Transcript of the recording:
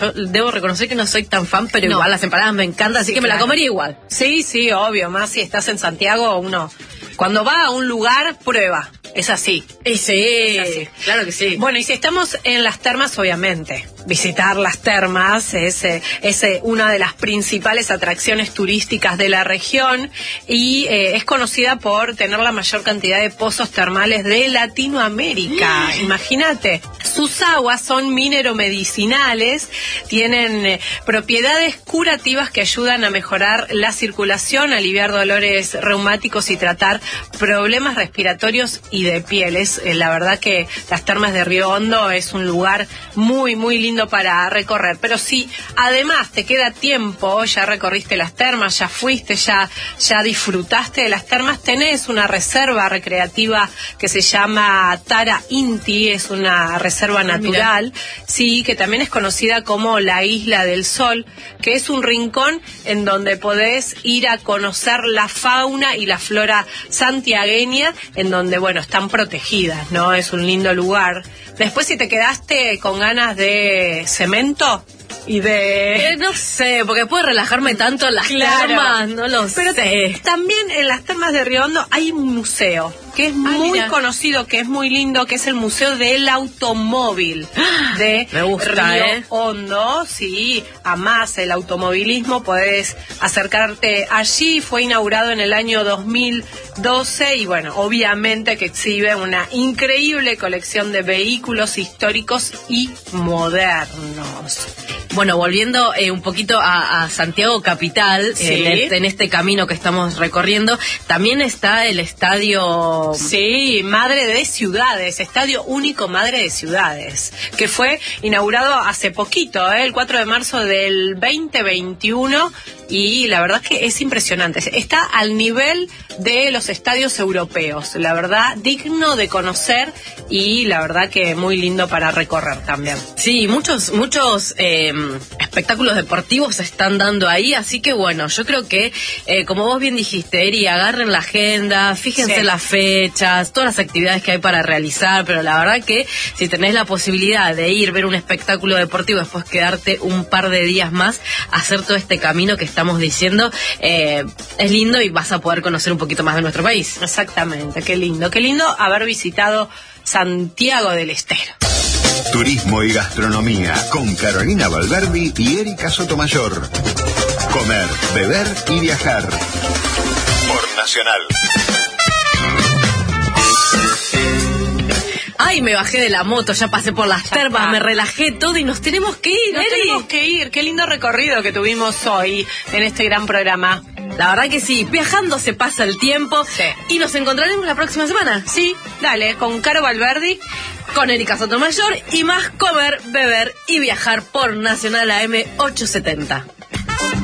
Yo debo reconocer que no soy tan fan, pero igual las empanadas me encantan, así que me la comería igual. Sí, obvio, más si estás en Santiago, uno cuando va a un lugar, prueba. Es así. Sí, claro que sí. Bueno, y si estamos en las termas, obviamente, visitar las termas es una de las principales atracciones turísticas de la región y es conocida por tener la mayor cantidad de pozos termales de Latinoamérica. Imagínate. Sus aguas son mineromedicinales, tienen propiedades curativas que ayudan a mejorar la circulación, aliviar dolores reumáticos y tratar problemas respiratorios y de pieles. La verdad que las termas de Río Hondo es un lugar muy, muy lindo para recorrer. Pero si además te queda tiempo, ya recorriste las termas, ya fuiste, ya disfrutaste de las termas, tenés una reserva recreativa que se llama Tara Inti, es una reserva natural, sí, que también es conocida como la Isla del Sol, que es un rincón en donde podés ir a conocer la fauna y la flora santiagueña, en donde, bueno, están protegidas, ¿no? Es un lindo lugar. Después, si te quedaste con ganas de cemento y de... no sé, porque puede relajarme tanto en las termas, no lo sé. También en las termas de Río Hondo hay un museo que es muy conocido, que es muy lindo, que es el Museo del Automóvil de Río Hondo. Sí, amás el automovilismo, podés acercarte allí. Fue inaugurado en el año 2012 y bueno, obviamente que exhibe una increíble colección de vehículos históricos y modernos. Bueno, volviendo un poquito a Santiago Capital, en este camino que estamos recorriendo, también está el estadio... Sí, Madre de Ciudades, Estadio Único Madre de Ciudades, que fue inaugurado hace poquito, el 4 de marzo del 2021, y la verdad que es impresionante. Está al nivel de los estadios europeos, la verdad, digno de conocer y la verdad que muy lindo para recorrer también. Sí, muchos espectáculos deportivos se están dando ahí, así que bueno, yo creo que, como vos bien dijiste, Eri, agarren la agenda, fíjense las fechas, todas las actividades que hay para realizar, pero la verdad que si tenés la posibilidad de ir, ver un espectáculo deportivo, después quedarte un par de días más, hacer todo este camino que estamos diciendo, es lindo y vas a poder conocer un poquito más de nuestro país. Exactamente, qué lindo haber visitado Santiago del Estero. Turismo y gastronomía con Carolina Valverdi y Erika Sotomayor. Comer, beber y viajar. Por Nacional. Ay, me bajé de la moto, ya pasé por las termas, me relajé todo y nos tenemos que ir, Nos tenemos que ir, qué lindo recorrido que tuvimos hoy en este gran programa. La verdad que sí, viajando se pasa el tiempo y nos encontraremos la próxima semana. Sí, dale, con Caro Valverdi, con Erika Sotomayor y más comer, beber y viajar por Nacional AM 870.